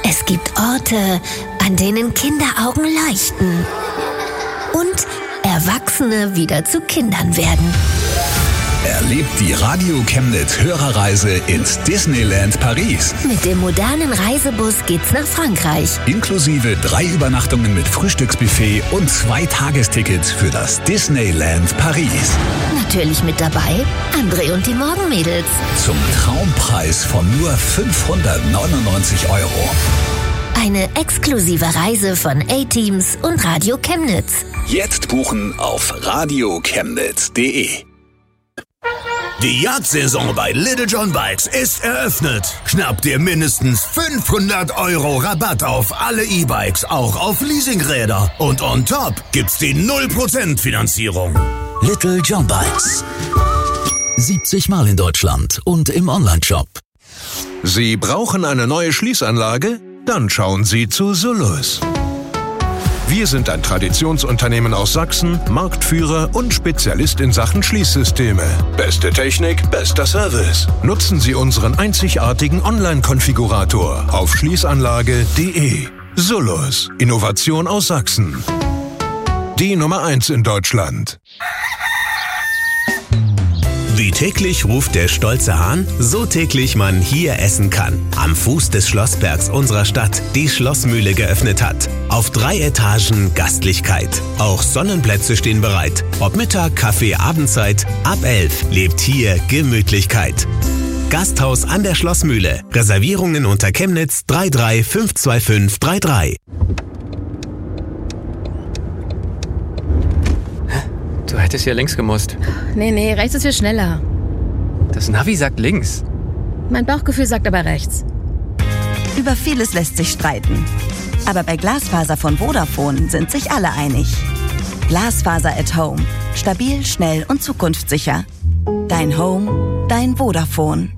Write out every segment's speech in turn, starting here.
Es gibt Orte, an denen Kinderaugen leuchten und Erwachsene wieder zu Kindern werden. Erlebt die Radio Chemnitz Hörerreise ins Disneyland Paris. Mit dem modernen Reisebus geht's nach Frankreich. Inklusive 3 Übernachtungen mit Frühstücksbuffet und 2 Tagestickets für das Disneyland Paris. Natürlich mit dabei André und die Morgenmädels. Zum Traumpreis von nur 599 €. Eine exklusive Reise von A-Teams und Radio Chemnitz. Jetzt buchen auf radiochemnitz.de. Die Jagdsaison bei Little John Bikes ist eröffnet. Schnapp dir mindestens 500 € Rabatt auf alle E-Bikes, auch auf Leasingräder. Und on top gibt's die 0% Finanzierung. Little John Bikes. 70 Mal in Deutschland und im Onlineshop. Sie brauchen eine neue Schließanlage? Dann schauen Sie zu Solus. Wir sind ein Traditionsunternehmen aus Sachsen, Marktführer und Spezialist in Sachen Schließsysteme. Beste Technik, bester Service. Nutzen Sie unseren einzigartigen Online-Konfigurator auf schließanlage.de. Solus, Innovation aus Sachsen. Die Nummer 1 in Deutschland. Wie täglich ruft der stolze Hahn, so täglich man hier essen kann. Am Fuß des Schlossbergs unserer Stadt die Schlossmühle geöffnet hat. Auf 3 Etagen Gastlichkeit. Auch Sonnenplätze stehen bereit. Ob Mittag, Kaffee, Abendzeit, ab 11 lebt hier Gemütlichkeit. Gasthaus an der Schlossmühle. Reservierungen unter Chemnitz 3352533. Du hättest ja links gemusst. Nee, rechts ist viel schneller. Das Navi sagt links. Mein Bauchgefühl sagt aber rechts. Über vieles lässt sich streiten. Aber bei Glasfaser von Vodafone sind sich alle einig. Glasfaser at Home. Stabil, schnell und zukunftssicher. Dein Home, dein Vodafone.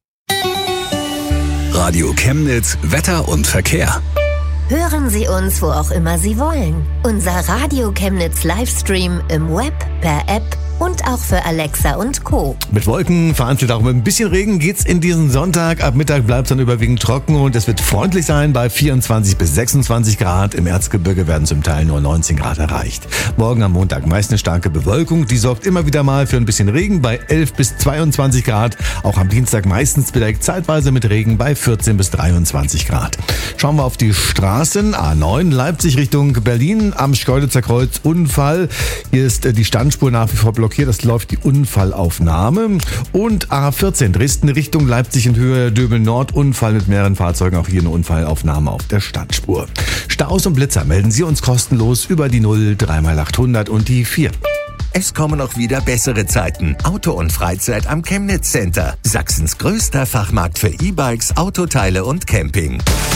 Radio Chemnitz, Wetter und Verkehr. Hören Sie uns, wo auch immer Sie wollen. Unser Radio Chemnitz Livestream im Web, per App und auch für Alexa und Co. Mit Wolken, vereinzelt auch mit ein bisschen Regen geht's in diesen Sonntag. Ab Mittag bleibt es dann überwiegend trocken und es wird freundlich sein bei 24 bis 26 Grad. Im Erzgebirge werden zum Teil nur 19 Grad erreicht. Morgen am Montag meist eine starke Bewölkung. Die sorgt immer wieder mal für ein bisschen Regen bei 11 bis 22 Grad. Auch am Dienstag meistens bedeckt, zeitweise mit Regen bei 14 bis 23 Grad. Schauen wir auf die Straßen. A9 Leipzig Richtung Berlin am Schkeuditzer Kreuz Unfall. Hier ist die Standspur nach wie vor blockiert. Das läuft die Unfallaufnahme. Und A14 Dresden Richtung Leipzig in Höhe Döbel Nord. Unfall mit mehreren Fahrzeugen. Auch hier eine Unfallaufnahme auf der Standspur. Staus und Blitzer melden Sie uns kostenlos über die 0 3x800 und die 4. Es kommen auch wieder bessere Zeiten. Auto und Freizeit am Chemnitz Center. Sachsens größter Fachmarkt für E-Bikes, Autoteile und Camping.